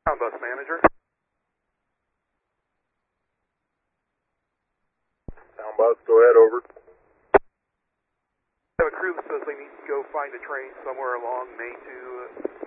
Sound bus manager. Sound bus, go ahead, over. I have a crew that says they need to go find a train somewhere along Main to